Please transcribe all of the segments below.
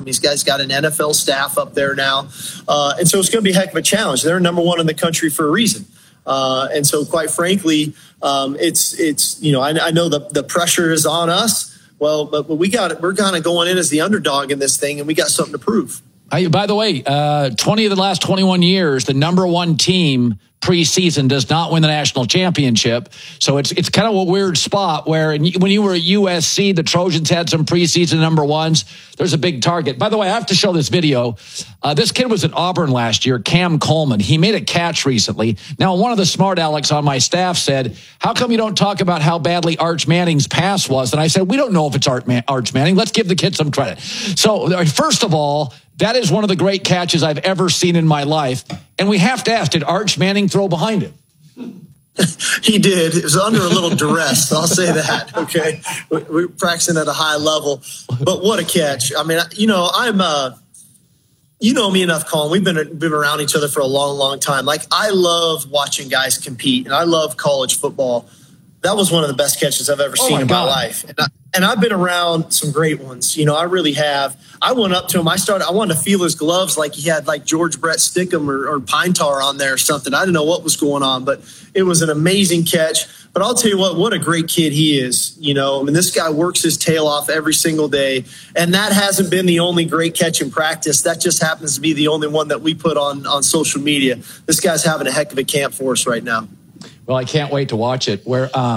These guys got an NFL staff up there now. And so it's going to be a heck of a challenge. They're number one in the country for a reason. And so quite frankly, it's I know the pressure is on us. Well, but we're kind of going in as the underdog in this thing, and we got something to prove. By the way, 20 of the last 21 years, the number one team preseason does not win the national championship. So it's kind of a weird spot where when you were at USC, the Trojans had some preseason number ones. There's a big target. By the way, I have to show this video. This kid was at Auburn last year, Cam Coleman. He made a catch recently. Now, one of the smart Alex on my staff said, how come you don't talk about how badly Arch Manning's pass was? And I said, we don't know if it's Arch Manning. Let's give the kid some credit. So first of all, that is one of the great catches I've ever seen in my life. And we have to ask, did Arch Manning throw behind him? He did. It was under a little duress. I'll say that. Okay. We're practicing at a high level, but what a catch. I mean, you know me enough, Colin. We've been around each other for a long, long time. Like, I love watching guys compete, and I love college football. That was one of the best catches I've ever seen in my life. And I've been around some great ones. I really have. I went up to him. I wanted to feel his gloves like he had like George Brett Stickum or Pine Tar on there or something. I didn't know what was going on, but it was an amazing catch. But I'll tell you what a great kid he is. This guy works his tail off every single day. And that hasn't been the only great catch in practice. That just happens to be the only one that we put on social media. This guy's having a heck of a camp for us right now. Well, I can't wait to watch it.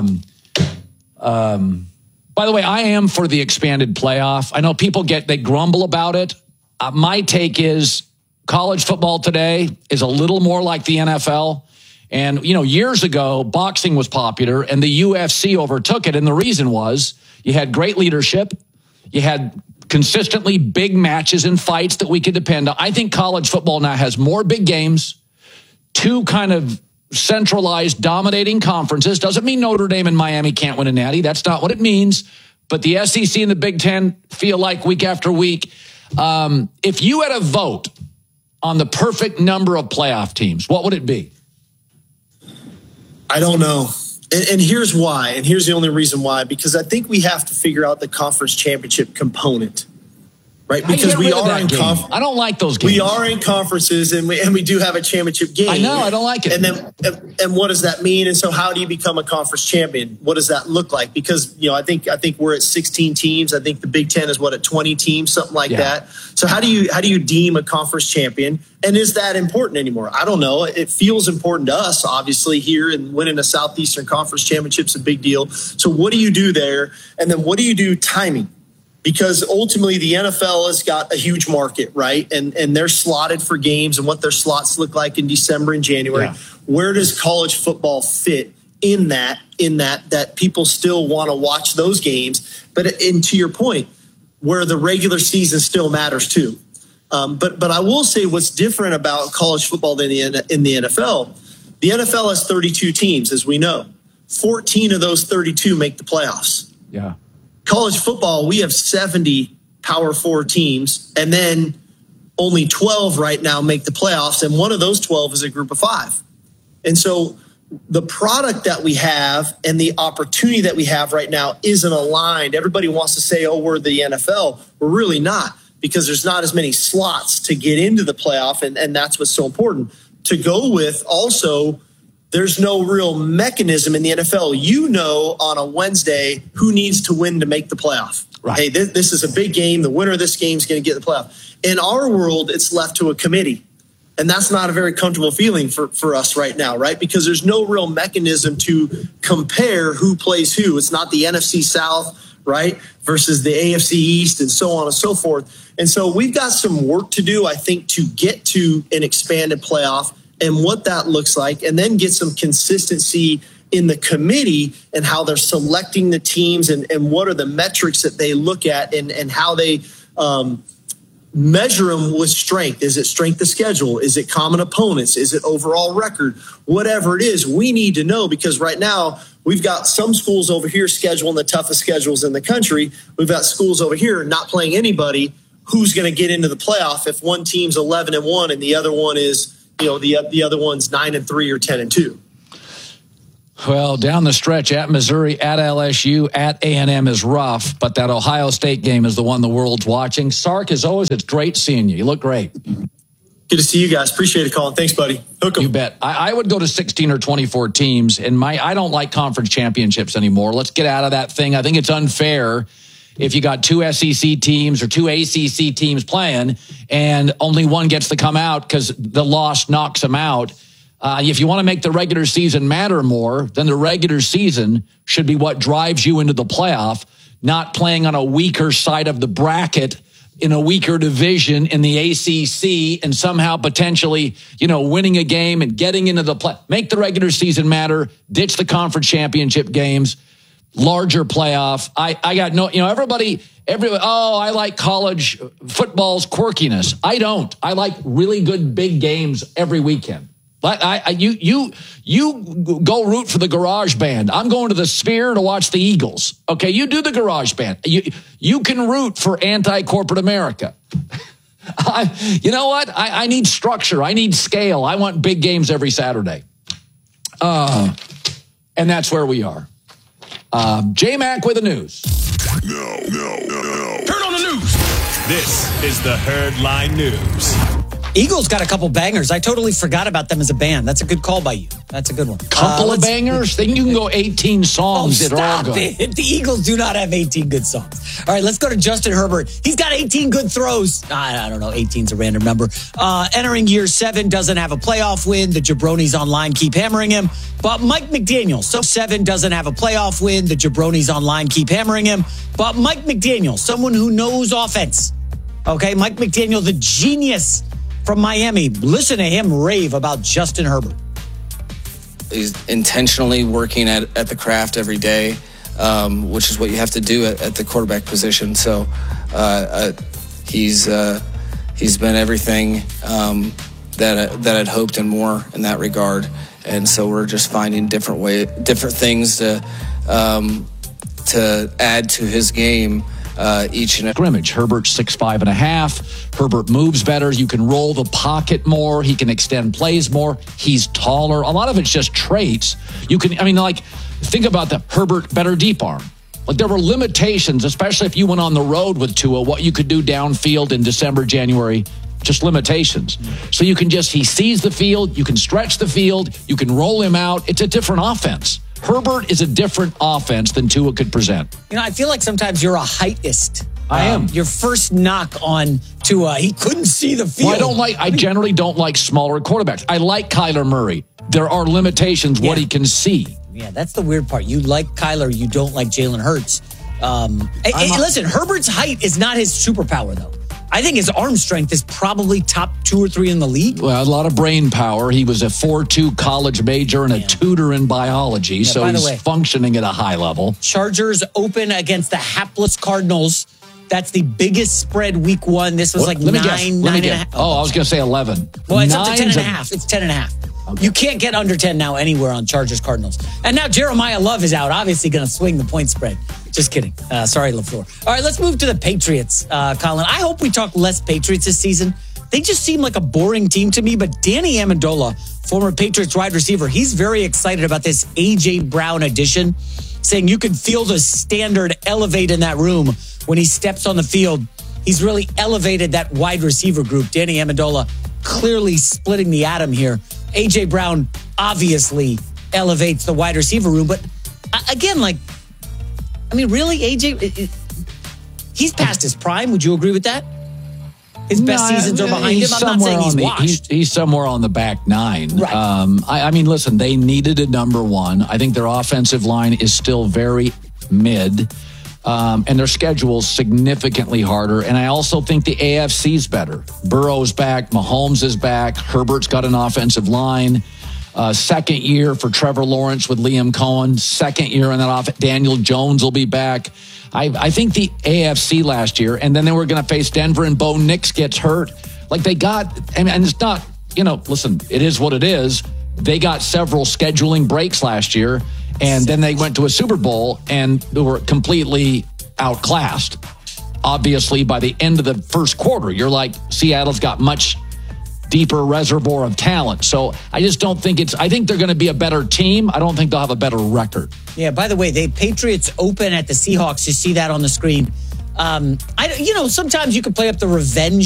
By the way, I am for the expanded playoff. I know people they grumble about it. My take is college football today is a little more like the NFL. And, years ago, boxing was popular and the UFC overtook it. And the reason was you had great leadership. You had consistently big matches and fights that we could depend on. I think college football now has more big games, two kind of centralized dominating conferences. Doesn't mean Notre Dame and Miami can't win a natty. That's not what it means. But the SEC and the Big Ten feel like week after week. If you had a vote on the perfect number of playoff teams, what would it be? I don't know. And here's why. And here's the only reason why. Because I think we have to figure out the conference championship component. Right, because we are in conference. I don't like those games. We are in conferences, and we do have a championship game. I know, I don't like it. And what does that mean? And so, how do you become a conference champion? What does that look like? Because I think we're at 16 teams. I think the Big Ten is at 20 teams, something like that. So how do you deem a conference champion? And is that important anymore? I don't know. It feels important to us, obviously, here, and winning a Southeastern Conference championship is a big deal. So what do you do there? And then what do you do timing? Because ultimately the NFL has got a huge market, right? And they're slotted for games and what their slots look like in December and January. Yeah. Where does college football fit in that people still want to watch those games? But to your point, where the regular season still matters too. But I will say what's different about college football than in the NFL. The NFL has 32 teams, as we know. 14 of those 32 make the playoffs. Yeah. College football, we have 70 Power 4 teams, and then only 12 right now make the playoffs, and one of those 12 is a group of 5. And so the product that we have and the opportunity that we have right now isn't aligned. Everybody wants to say, we're the NFL. We're really not, because there's not as many slots to get into the playoff, and that's what's so important. To go with also, there's no real mechanism in the NFL. On a Wednesday who needs to win to make the playoff. Right. Hey, this is a big game. The winner of this game is going to get the playoff. In our world, it's left to a committee. And that's not a very comfortable feeling for us right now, right? Because there's no real mechanism to compare who plays who. It's not the NFC South, right, versus the AFC East and so on and so forth. And so we've got some work to do, I think, to get to an expanded playoff and what that looks like, and then get some consistency in the committee and how they're selecting the teams and what are the metrics that they look at and how they measure them with strength. Is it strength of schedule? Is it common opponents? Is it overall record? Whatever it is, we need to know, because right now we've got some schools over here scheduling the toughest schedules in the country. We've got schools over here not playing anybody. Who's going to get into the playoff if one team's 11-1 and the other one is, the other one's 9-3 or 10-2. Well, down the stretch at Missouri, at LSU, at A&M is rough, but that Ohio State game is the one the world's watching. Sark, as always, it's great seeing you. You look great. Good to see you guys. Appreciate it, Colin. Thanks, buddy. Hook 'em. You bet. I would go to 16 or 24 teams, and I don't like conference championships anymore. Let's get out of that thing. I think it's unfair if you got 2 SEC teams or 2 ACC teams playing, and only one gets to come out because the loss knocks them out. If you want to make the regular season matter more, then the regular season should be what drives you into the playoff, not playing on a weaker side of the bracket in a weaker division in the ACC and somehow potentially, winning a game and getting into the play. Make the regular season matter, ditch the conference championship games, larger playoff. I got everybody, I like college football's quirkiness. I don't. I like really good big games every weekend. You go root for the Garage Band. I'm going to the Sphere to watch the Eagles. Okay, you do the Garage Band. You can root for anti-corporate America. You know what? I need structure. I need scale. I want big games every Saturday. And that's where we are. J-Mac with the news. No. Turn on the news. This is the Herdline News. Eagles got a couple bangers. I totally forgot about them as a band. That's a good call by you. That's a good one. Couple of bangers? Then you can go 18 songs that are all good. It. The Eagles do not have 18 good songs. All right, let's go to Justin Herbert. He's got 18 good throws. I don't know. 18's a random number. Entering year 7, doesn't have a playoff win. The jabronis online keep hammering him. But Mike McDaniel, 7 doesn't have a playoff win. The jabronis online keep hammering him. But Mike McDaniel, someone who knows offense. Okay, Mike McDaniel, the genius from Miami. Listen to him rave about Justin Herbert. He's intentionally working at the craft every day, which is what you have to do at the quarterback position. So he's been everything that I'd hoped and more in that regard. And so we're just finding different things to add to his game. Each and scrimmage. Herbert's 6'5.5". Herbert moves better. You can roll the pocket more. He can extend plays more. He's taller. A lot of it's just traits. Think about that. Herbert, better deep arm. There were limitations, especially if you went on the road with Tua, what you could do downfield in December, January. Just limitations. So he sees the field. You can stretch the field. You can roll him out. It's a different offense. Herbert is a different offense than Tua could present. I feel like sometimes you're a heightist. I am. Your first knock on Tua, he couldn't see the field. Well, I generally don't like smaller quarterbacks. I like Kyler Murray. There are limitations what he can see. Yeah, that's the weird part. You like Kyler, you don't like Jalen Hurts. Listen, Herbert's height is not his superpower, though. I think his arm strength is probably top 2 or 3 in the league. Well, a lot of brain power. He was a 4.2 college major and a tutor in biology, so he's functioning at a high level. Chargers open against the hapless Cardinals. That's the biggest spread week 1. This was Let me guess. 9.5. Oh, I was going to say 11. Well, it's up to 10.5. It's 10.5. Okay. You can't get under 10 now anywhere on Chargers Cardinals. And now Jeremiah Love is out, obviously going to swing the point spread. Just kidding. Sorry, LaFleur. All right, let's move to the Patriots, Colin. I hope we talk less Patriots this season. They just seem like a boring team to me, but Danny Amendola, former Patriots wide receiver, he's very excited about this A.J. Brown addition, saying you can feel the standard elevate in that room when he steps on the field. He's really elevated that wide receiver group. Danny Amendola clearly splitting the atom here. A.J. Brown obviously elevates the wide receiver room, but again, really, A.J., he's past his prime. Would you agree with that? His best seasons are behind him. I'm not saying he's washed. He's somewhere on the back 9. Right. Listen, they needed a number 1. I think their offensive line is still very mid, and their schedule's significantly harder. And I also think the AFC's better. Burrow's back. Mahomes is back. Herbert's got an offensive line. Second year for Trevor Lawrence with Liam Cohen. Second year in that offense. Daniel Jones will be back. I think the AFC last year, and then they were going to face Denver, and Bo Nix gets hurt. And it's not, listen, it is what it is. They got several scheduling breaks last year, and then they went to a Super Bowl, and they were completely outclassed. Obviously, by the end of the first quarter, you're like, Seattle's got much deeper reservoir of talent. So I just don't think I think they're going to be a better team. I don't think they'll have a better record. Yeah, by the way, the Patriots open at the Seahawks. You see that on the screen. Sometimes you can play up the revenge